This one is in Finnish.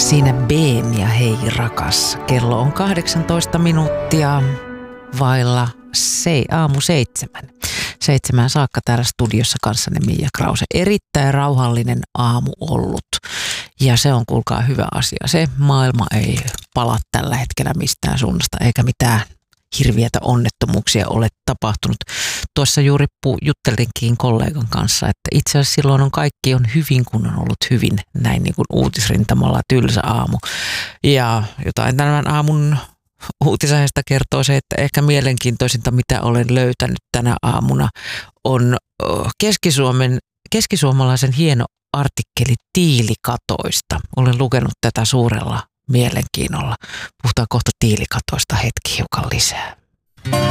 Siinä Beem ja hei rakas. Kello on 18 minuuttia vailla aamu 7. 7 saakka täällä studiossa kanssani Mia Krause. Erittäin rauhallinen aamu ollut. Ja se on, kuulkaa, hyvä asia. Se maailma ei pala tällä hetkellä mistään suunnasta eikä mitään hirviätä onnettomuuksia ole tapahtunut. Tuossa juuri juttelinkin kollegan kanssa, että itse asiassa silloin kaikki on hyvin, kun on ollut hyvin, näin niin kuin uutisrintamalla tylsä aamu. Ja jotain tämän aamun uutisaiheesta kertoo se, että ehkä mielenkiintoisinta, mitä olen löytänyt tänä aamuna, on keskisuomalaisen hieno artikkeli tiilikatoista. Olen lukenut tätä suurella mielenkiinnolla. Puhutaan kohta tiilikatoista hetki hiukan lisää.